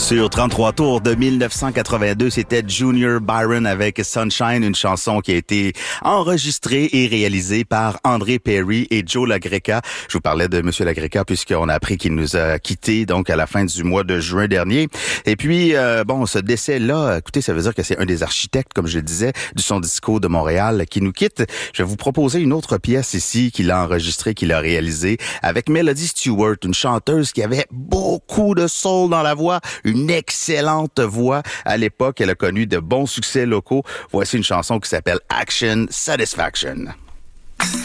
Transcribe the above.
Sur 33 tours de 1982, c'était Junior Byron avec Sunshine, une chanson qui a été enregistrée et réalisée par André Perry et Joe LaGreca. Je vous parlais de Monsieur LaGreca puisqu'on a appris qu'il nous a quittés donc à la fin du mois de juin dernier. Et puis, ce décès-là, écoutez, ça veut dire que c'est un des architectes, comme je le disais, du son disco de Montréal qui nous quitte. Je vais vous proposer une autre pièce ici qu'il a enregistrée, qu'il a réalisée avec Melody Stewart, une chanteuse qui avait beaucoup de soul dans la voix, une excellente voix. À l'époque, elle a connu de bons succès locaux. Voici une chanson qui s'appelle Action Satisfaction.